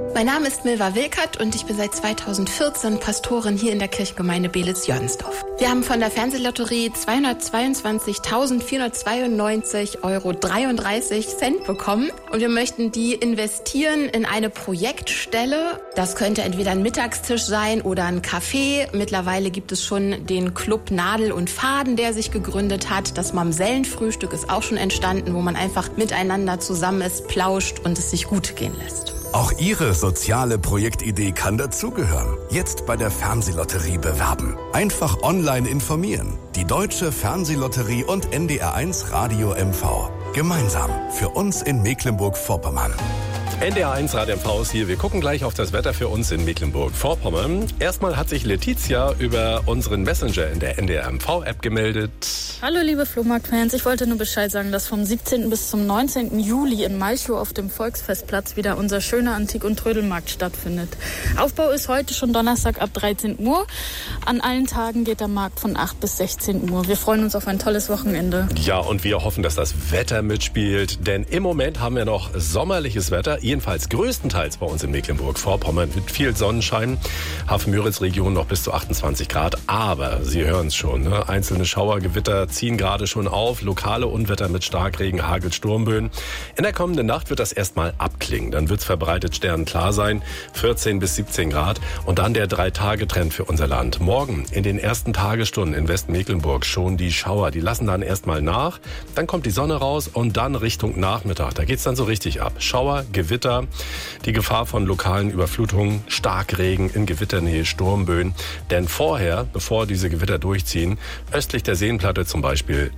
Mein Name ist Milva Wilkert und ich bin seit 2014 Pastorin hier in der Kirchengemeinde Belitz-Jörnsdorf. Wir haben von der Fernsehlotterie 222.492,33 Euro bekommen und wir möchten die investieren in eine Projektstelle. Das könnte entweder ein Mittagstisch sein oder ein Café. Mittlerweile gibt es schon den Club Nadel und Faden, der sich gegründet hat. Das Mamsellenfrühstück ist auch schon entstanden, wo man einfach miteinander zusammen ist, plauscht und es sich gut gehen lässt. Auch Ihre soziale Projektidee kann dazugehören. Jetzt bei der Fernsehlotterie bewerben. Einfach online informieren. Die Deutsche Fernsehlotterie und NDR1 Radio MV. Gemeinsam für uns in Mecklenburg-Vorpommern. NDR1 Radio MV ist hier. Wir gucken gleich auf das Wetter für uns in Mecklenburg-Vorpommern. Erstmal hat sich Letizia über unseren Messenger in der NDR MV-App gemeldet. Hallo liebe Flohmarkt-Fans, ich wollte nur Bescheid sagen, dass vom 17. bis zum 19. Juli in Malchow auf dem Volksfestplatz wieder unser schöner Antik- und Trödelmarkt stattfindet. Aufbau ist heute schon Donnerstag ab 13 Uhr. An allen Tagen geht der Markt von 8 bis 16 Uhr. Wir freuen uns auf ein tolles Wochenende. Ja, und wir hoffen, dass das Wetter mitspielt, denn im Moment haben wir noch sommerliches Wetter. Jedenfalls größtenteils bei uns in Mecklenburg-Vorpommern mit viel Sonnenschein. Hafen-Müritz-Region noch bis zu 28 Grad. Aber Sie hören es schon, ne? Einzelne Schauergewitter ziehen gerade schon auf. Lokale Unwetter mit Starkregen, Hagel, Sturmböen. In der kommenden Nacht wird das erstmal abklingen. Dann wird es verbreitet sternenklar sein. 14 bis 17 Grad. Und dann der 3-Tage-Trend für unser Land. Morgen in den ersten Tagesstunden in Westmecklenburg schon die Schauer. Die lassen dann erstmal nach. Dann kommt die Sonne raus und dann Richtung Nachmittag. Da geht's dann so richtig ab. Schauer, Gewitter, die Gefahr von lokalen Überflutungen, Starkregen, in Gewitternähe, Sturmböen. Denn vorher, bevor diese Gewitter durchziehen, östlich der Seenplatte zum Beispiel